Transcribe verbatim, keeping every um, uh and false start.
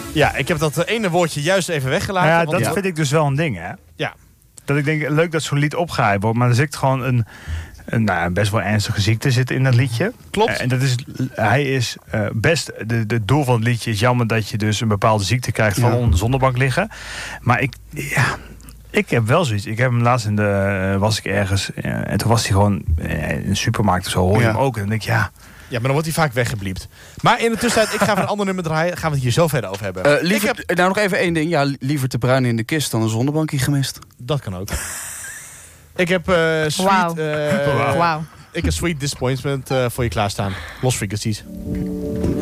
Ja, ik heb dat ene woordje juist even weggelaten. Nou ja, want dat ja. vind ik dus wel een ding, hè? Ja. Dat ik denk, leuk dat zo'n lied opgehyped wordt, maar er zit gewoon een, een nou, best wel ernstige ziekte zit in dat liedje. Klopt. Uh, en dat is, hij is uh, best, de, de doel van het liedje is jammer dat je dus een bepaalde ziekte krijgt van ja. onder de zonnebank liggen. Maar ik, ja, ik heb wel zoiets. Ik heb hem laatst in de, uh, was ik ergens, uh, en toen was hij gewoon uh, in de supermarkt of zo, hoor je Ja. hem ook. En dan denk ik, ja... Ja, maar dan wordt hij vaak weggebliept. Maar in de tussentijd, ik ga van een ander nummer draaien. Gaan we het hier zo verder over hebben. Uh, liever, heb... Nou, nog even één ding. Ja, liever te bruin in de kist dan een zonnebankje gemist. Dat kan ook. ik heb uh, sweet... Wauw. Uh, Wow. Ik heb Sweet Disappointment uh, voor je klaarstaan. Lost Frequencies.